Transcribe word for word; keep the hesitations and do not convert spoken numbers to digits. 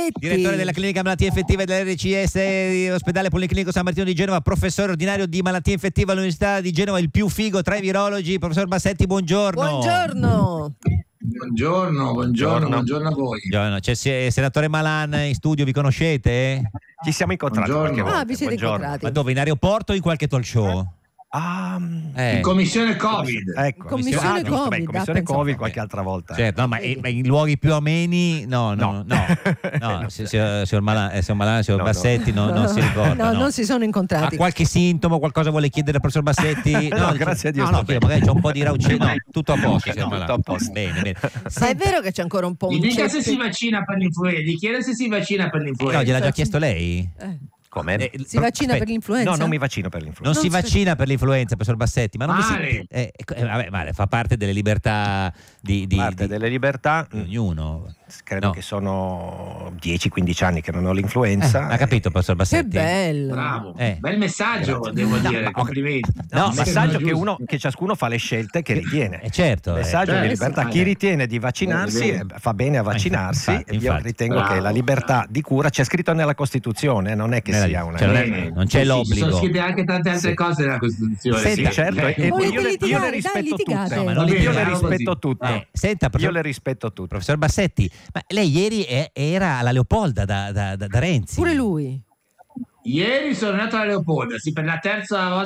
Bassetti. Direttore della clinica malattie infettive dell'R C S ospedale Policlinico San Martino di Genova, professore ordinario di malattie infettive all'Università di Genova, il più figo tra i virologi. Professor Bassetti, buongiorno. Buongiorno. Buongiorno, buongiorno, buongiorno a voi. Buongiorno. C'è il senatore Malan in studio, vi conoscete? Ci siamo incontrati Buongiorno. qualche volta. Ah, vi siete Buongiorno. incontrati. Ma dove? In aeroporto o in qualche talk show? Ah, Eh. In commissione Covid. ecco, Commissione ah, giusto, Covid, beh, ah, commissione pensavo. Covid qualche altra volta. Certo, no, ma, ma in luoghi più ameni no, no, no, no, no, No. signor, signor Malan, eh, signor, Malan, signor No, no. Bassetti no, non si ricorda. No, no. non si sono Ha incontrati. qualche sintomo, qualcosa vuole chiedere al professor Bassetti? No, grazie a Dio No, sto no, bene. magari c'è un po' di raucino. No, tutto a posto, signor No, Malan. tutto a posto. Bene, bene. Ma è vero che c'è ancora un po' un Gli dica se ceppi- si vaccina per l'influenza. Gli chiede se si vaccina per Eh, l'influenza. no, gliel'ha già chiesto lei? Eh, Come? Eh, si vaccina aspetta, per l'influenza? No, non mi vaccino per l'influenza. Non, si Non si- vaccina per l'influenza, professor Bassetti, ma non mi Male. si... eh, eh, vabbè, male, fa parte delle libertà di, di, Parte di- delle libertà, di ognuno. credo No. che sono dieci quindici anni che non ho l'influenza. Ha capito, professor Che Bassetti? bello. Bravo. Eh. Bel messaggio, devo dire. ma- Complimenti. No, Un ma- messaggio che, giusto. uno, che ciascuno fa le scelte che ritiene. Eh, certo. eh. Messaggio certo, di libertà. sì. Chi ritiene di vaccinarsi Eh, eh, fa bene a vaccinarsi. infatti, Io infatti. ritengo Bravo. che la libertà di cura c'è scritto nella Costituzione, non è che Nella- sia una. cioè, non è- Eh, non c'è sì, sì, l'obbligo. Ci sono scritte anche tante altre Sì. cose nella Costituzione. Sì, sì. certo, Eh, e Volete io, le, io litigare? le Dai, rispetto litigate. tutte. No, ma non io litigare, le così. rispetto tutte. Eh, senta, Io professor, le rispetto tutte. professor Bassetti, ma lei ieri è- era alla Leopolda da, da- da- da Renzi. Pure lui. Ieri sono andato alla Leopolda, sì, per la terza volta